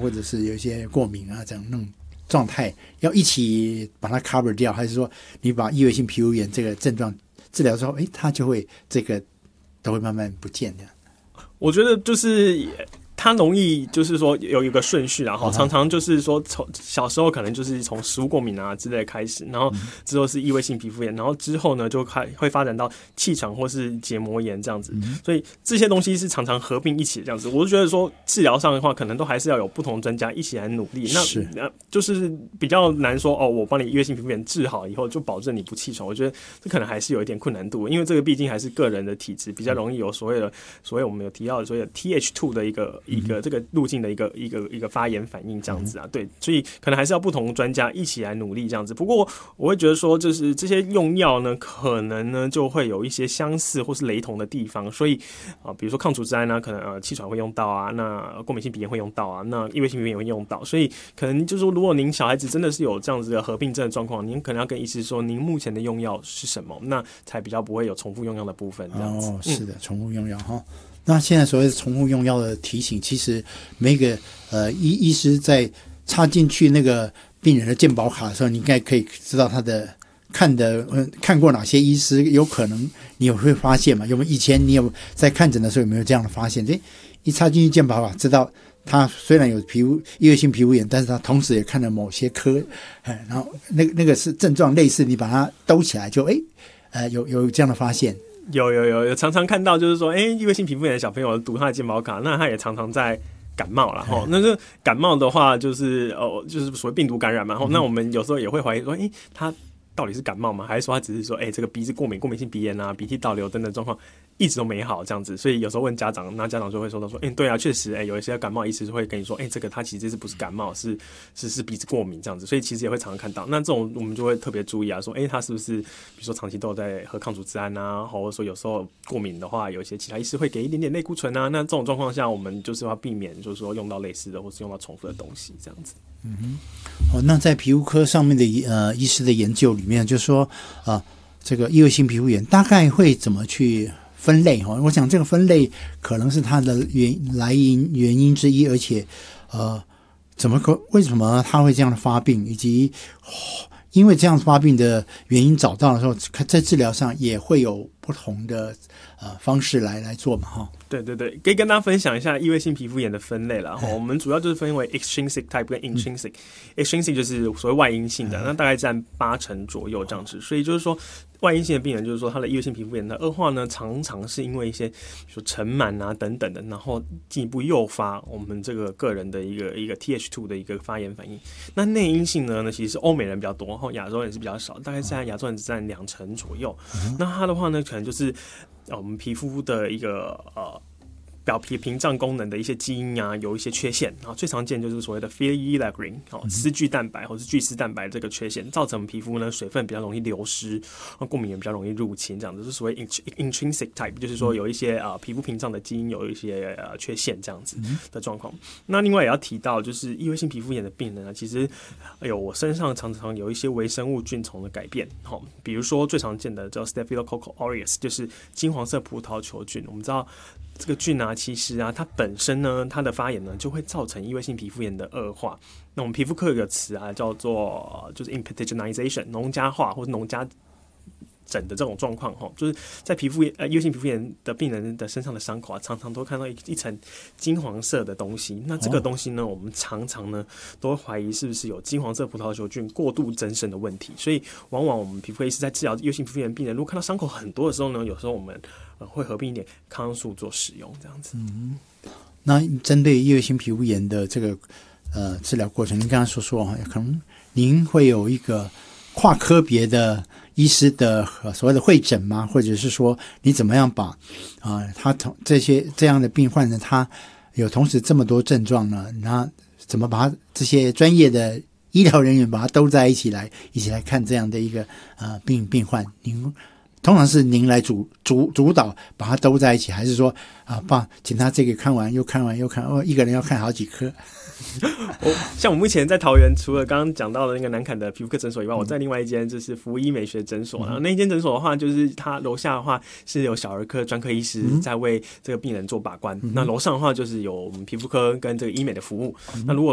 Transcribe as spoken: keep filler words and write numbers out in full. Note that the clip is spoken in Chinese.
或者是有一些过敏啊这样那种状态，要一起把它 cover 掉，还是说你把异位性皮肤炎这个症状治疗之后，哎，它就会这个都会慢慢不见的？ 我觉得就是它容易就是说有一个顺序，然后常常就是说从小时候可能就是从食物过敏啊之类开始，然后之后是异位性皮肤炎，然后之后呢就开会发展到气喘或是结膜炎这样子，所以这些东西是常常合并一起这样子。我就觉得说治疗上的话，可能都还是要有不同专家一起来努力。那就是比较难说哦，我帮你异位性皮肤炎治好以后就保证你不气喘，我觉得这可能还是有一点困难度，因为这个毕竟还是个人的体质，比较容易有所谓的所谓我们有提到的所谓的 T H 二 的一个一个这个路径的一个一个一个发炎反应这样子啊，对，所以可能还是要不同专家一起来努力这样子。不过我会觉得说，就是这些用药呢，可能呢就会有一些相似或是雷同的地方，所以啊、呃，比如说抗组织胺呢，可能呃气喘会用到啊，那过敏性鼻炎会用到啊，那异位性皮肤炎会用到，所以可能就是说，如果您小孩子真的是有这样子的合并症的状况，您可能要跟医师说，您目前的用药是什么，那才比较不会有重复用药的部分这样子。 哦，是的，嗯、重复用药哈。那现在所谓的重复用药的提醒，其实每个呃医医师在插进去那个病人的健保卡的时候，你应该可以知道他的看的嗯看过哪些医师，有可能你有会发现嘛？有没有以前你有在看诊的时候有没有这样的发现？诶，一插进去健保卡，知道他虽然有皮肤异位性皮肤炎，但是他同时也看了某些科，哎，然后那个那个是症状类似，你把它兜起来就诶呃有有这样的发现。 有有有有常常看到，就是说，哎、欸，异位性皮肤炎的小朋友读他的健保卡，那他也常常在感冒啦齁。那就感冒的话，就是哦，就是所谓病毒感染嘛齁。那我们有时候也会怀疑说，哎、欸，他到底是感冒吗？还是说他只是说，哎、欸，这个鼻子过敏、过敏性鼻炎啊、鼻涕倒流等等状况一直都没好这样子？所以有时候问家长，那家长就会说到说，哎、欸，对啊，确实，哎、欸，有一些感冒医师会跟你说，哎、欸，这个他其实是不是感冒，是是是鼻子过敏这样子。所以其实也会常常看到。那这种我们就会特别注意啊，说，哎、欸，他是不是比如说长期都有在喝抗组织胺啊，或者说有时候过敏的话，有一些其他医师会给一点点类固醇啊。那这种状况下，我们就是要避免，就是说用到类似的，或是用到重复的东西这样子。 嗯哼。哦，那在皮肤科上面的呃医师的研究里面，就是说啊、呃，这个异位性皮肤炎大概会怎么去分类哈？我想这个分类可能是它的原来因原因之一，而且呃，怎么个为什么它会这样的发病，以及、哦、因为这样发病的原因找到的时候，在治疗上也会有不同的呃方式来来做嘛哈。 对对对，可以跟大家分享一下异位性皮肤炎的分类啦。我们主要就是分为 extrinsic type 跟 intrinsic。extrinsic 就是所谓外因性的，那大概占八成左右这样子。所以就是说，外因性的病人就是说他的异位性皮肤炎的恶化呢，常常是因为一些比如说尘螨啊等等的，然后进一步诱发我们这个个人的一个一个 T H 二 的一个发炎反应。那内因性呢，其实是欧美人比较多，然后亚洲人是比较少，大概在亚洲人只占两成左右。那它的话呢，可能就是我们皮肤的一个呃表皮屏障功能的一些基因啊，有一些缺陷啊，最常见就是所谓的 Phenylalanine 哦，丝聚蛋白或是聚丝蛋白这个缺陷，造成皮肤呢水分比较容易流失，过敏也比较容易入侵，这样子是所谓 intrinsic type， 就是说有一些啊、呃、皮肤屏障的基因有一些呃缺陷这样子的状况。那另外也要提到，就是异位性皮肤炎的病人啊，其实哎呦我身上常常有一些微生物菌丛的改变，好、哦，比如说最常见的叫 Staphylococcus aureus， 就是金黄色葡萄球菌，我们知道。这个菌啊，其实啊，它本身呢，它的发炎呢，就会造成异位性皮肤炎的恶化。那我们皮肤科有个词啊，叫做就是 impetiginization， 农家化或者农家疹的这种状况哈，就是在皮肤呃异位性皮肤炎的病人的身上的伤口啊，常常都看到一一层金黄色的东西。那这个东西呢，我们常常呢都会怀疑是不是有金黄色葡萄球菌过度增生的问题。所以往往我们皮肤科医师在治疗异位性皮肤炎病人，如果看到伤口很多的时候呢，有时候我们呃会合并一点抗生素做使用，这样子。 嗯，那针对异位性皮肤炎的这个呃治疗过程，您刚刚所说啊，可能您会有一个跨科别的医师的、呃、所谓的会诊吗？或者是说你怎么样把啊、呃、他同这些这样的病患呢，他有同时这么多症状呢，那怎么把他这些专业的医疗人员把它都在一起来一起来看这样的一个呃病病患？您通常是您来主主主导把它都在一起，还是说啊，把请他这个看完又看完又看，哦，一个人要看好几科？ 我像我目前在桃园，除了刚刚讲到的那个南坎的皮肤科诊所以外，嗯、我在另外一间就是福医美学诊所。嗯、然后那一间诊所的话，就是它楼下的话是有小儿科专科医师在为这个病人做把关，嗯、那楼上的话就是有我们皮肤科跟这个医美的服务。嗯、那如果